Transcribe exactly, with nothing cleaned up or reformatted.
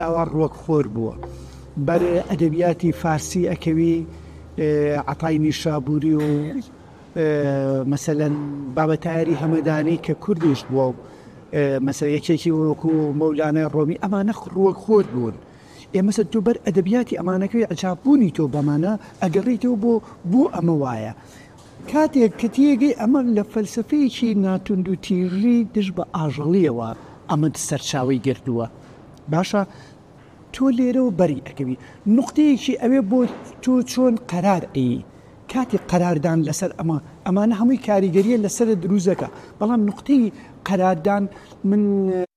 ئەوە ڕوەکخۆر بووە بەرێ ئەدەبیاتی فارسی ئەکەوی عەتای نیشابوری و مەسەلەن بابەتایاری هەمەدانی کە کوردیش بووە و مەسەلەن یەکێکی وەکو مەولانای ڕۆمی ئەمانە ڕوەکخۆر بوون. ئێمە تۆ بەر ئەدەبیاتی ئەمانەکەی عەجاببوونی تۆ بەمانە ئەگەڕیتەوە بۆ بۆ ئەمە وایە کاتێک کە تێگەی ئەمە لە فەلسەفەیەکی ناتوند و تیژی دژ بە ئاژەڵیەوە ئەمە سەرچاوی گردووە. باشە تۆ لێرەوە بەری ئەکەوی نوقتەیەکی ئەوێ بۆ تۆ چۆن قەرار ئەی کاتی قەراردان لەسەر ئەمە ئەمانە هەمووی کاریگەریە لەسەر دروزەکە بەڵام نوقتەی قەراردان من